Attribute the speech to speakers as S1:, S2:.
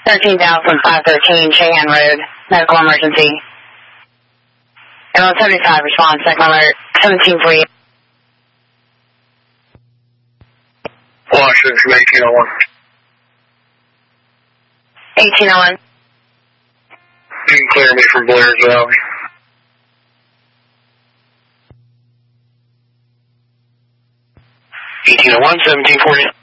S1: 13,513 Cheyenne Road, medical emergency. Ambulance 75, response, second alert, 1748.
S2: Washington from 1801.
S1: 1801.
S2: You can clear me from Blair's Valley. (1801, 1740).